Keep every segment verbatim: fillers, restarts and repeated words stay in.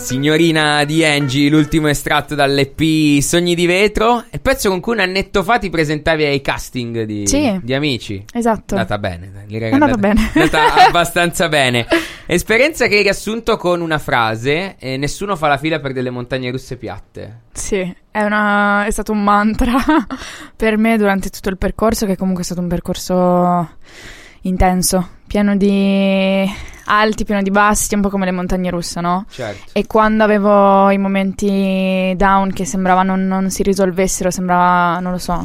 Signorina di Angie, l'ultimo estratto dall'E P Sogni di Vetro, il pezzo con cui un annetto fa ti presentavi ai casting di, sì, di Amici. Esatto. È andata bene, dai, è andata bene. È andata abbastanza bene. Esperienza che hai riassunto con una frase: eh, nessuno fa la fila per delle montagne russe piatte. Sì, è, una, è stato un mantra per me durante tutto il percorso, che comunque è stato un percorso intenso, pieno di alti, pieno di bassi, un po' come le montagne russe, no? Certo. E quando avevo i momenti down che sembrava non, non si risolvessero, sembrava, non lo so,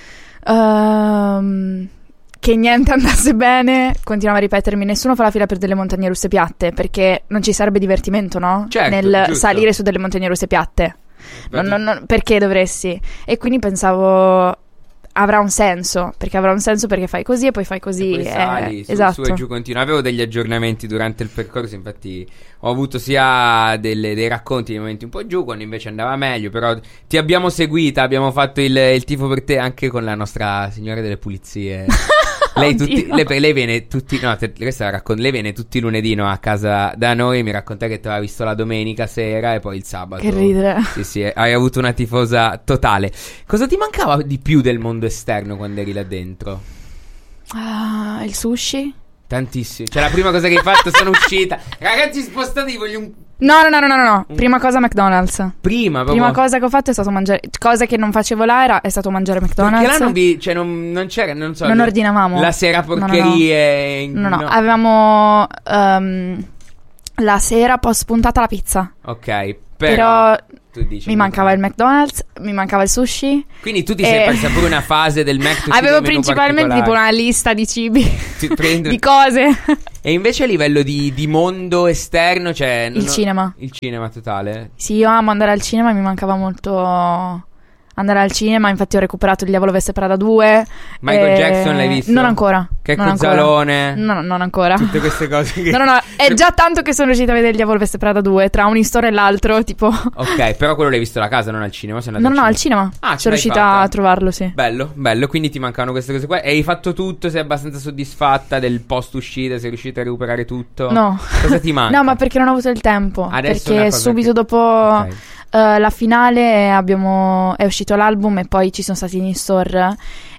uh, che niente andasse bene, continuavo a ripetermi: nessuno fa la fila per delle montagne russe piatte, perché non ci sarebbe divertimento, no? Certo, nel giusto. salire su delle montagne russe piatte. Non, non, non, perché dovresti? E quindi pensavo: avrà un senso, perché avrà un senso perché fai così e poi fai così, e poi sali, eh, su, esatto. su e giù continua. Avevo degli aggiornamenti durante il percorso, infatti ho avuto sia delle, dei racconti, dei momenti un po' giù, quando invece andava meglio. Però ti abbiamo seguita, abbiamo fatto il, il tifo per te anche con la nostra signora delle pulizie. Lei, tutti, lei, lei viene tutti no, te, questa la raccon- lei viene tutti i lunedì, no, a casa da noi. Mi racconta che ti aveva visto la domenica sera e poi il sabato. Che ridere. Sì, sì, hai avuto una tifosa totale. Cosa ti mancava di più del mondo esterno quando eri là dentro? Uh, il sushi? Tantissimo. Cioè, la prima cosa che hai fatto, sono uscita. Ragazzi, spostatevi, voglio un... No, no, no, no, no, no. Prima cosa McDonald's. Prima, proprio. Prima cosa che ho fatto è stato mangiare. Cosa che non facevo là era, è stato mangiare McDonald's. Perché là non vi... Cioè, non, non c'era, non so. Non le, ordinavamo. La sera porcherie. No, no, no. no, no. Avevamo um, la sera post puntata la pizza. Ok, però... però tu dici, mi mancava il McDonald's, mi mancava il sushi. Quindi tu ti sei e... persa pure una fase del Mac. Avevo principalmente tipo una lista di cibi, di cose. E invece a livello di, di mondo esterno, cioè il no, cinema. Il cinema totale. Sì, io amo andare al cinema, mi mancava molto andare al cinema. Infatti ho recuperato Il Diavolo Veste Prada due. Michael e... Jackson l'hai visto? Non ancora. Che non Cozzalone. Ancora. No, non ancora. Tutte queste cose che... No, no, no, è già tanto che sono riuscita a vedere Il Diavolo Veste Prada due, tra un in-store e l'altro, tipo. Ok, però quello l'hai visto da casa, non al cinema? Sei No, no, al cinema. Ah, sono riuscita fatta. a trovarlo, sì. Bello, bello, quindi ti mancano queste cose qua. E hai fatto tutto? Sei abbastanza soddisfatta del post uscita? Sei riuscita a recuperare tutto? No. Cosa ti manca? No, ma perché non ho avuto il tempo. Adesso perché subito che... dopo okay. uh, la finale abbiamo è uscito l'album e poi ci sono stati gli in-store.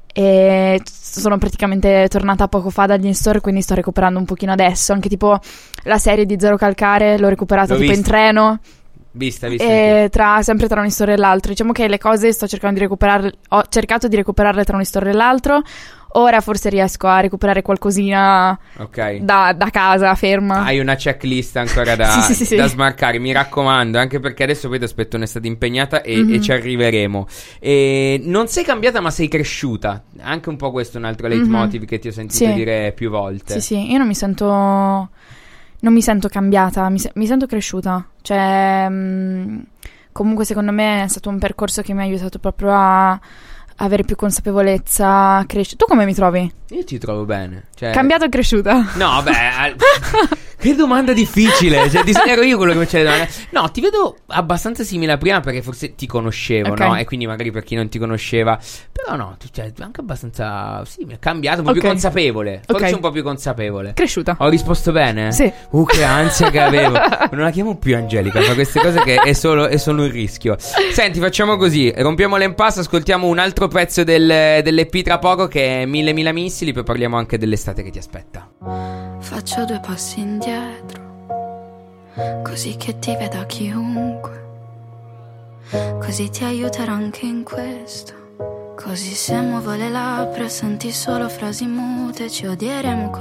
E sono praticamente tornata poco fa dagli in-store, quindi sto recuperando un pochino adesso. Anche tipo la serie di Zero Calcare l'ho recuperata l'ho tipo vista. in treno. Vista, vista. E tra, sempre tra un in-store e l'altro. Diciamo che le cose sto cercando di recuperarle. Ho cercato di recuperarle tra un in-store e l'altro. Ora forse riesco a recuperare qualcosina okay. da, da casa, ferma. Hai una checklist ancora da, sì, sì, sì, da sì. smarcare, mi raccomando, anche perché adesso poi ti aspetto un'estate impegnata e, mm-hmm. e ci arriveremo. E non sei cambiata ma sei cresciuta. Anche un po' questo è un altro leitmotiv mm-hmm. che ti ho sentito sì. dire più volte. Sì, sì, io non mi sento... Non mi sento cambiata, mi, se- mi sento cresciuta. Cioè, mh, comunque secondo me è stato un percorso che mi ha aiutato proprio a avere più consapevolezza, crescere. Tu come mi trovi? Io ti trovo bene. Cioè... Cambiata o cresciuta? No, beh... Che domanda difficile. Cioè, ti ero io quello che mi c'è le domande. No, ti vedo abbastanza simile a prima perché forse ti conoscevo, okay. no? E quindi magari per chi non ti conosceva. Però no, tu, cioè, anche abbastanza... Sì, mi è cambiato, un po' okay. più consapevole. Forse okay. un po' più consapevole. Cresciuta. Ho risposto bene? Sì. Uh, che ansia che avevo. Non la chiamo più Angelica, fa queste cose che è solo, è solo un rischio. Senti, facciamo così. Rompiamo l'impasse, ascoltiamo un altro pezzo del, dell'E P tra poco che è Mille Mila Missili, poi parliamo anche dell'estate che ti aspetta. Faccio due passi indietro, così che ti veda chiunque, così ti aiuterò anche in questo. Così se muovo le labbra senti solo frasi mute, ci odieremo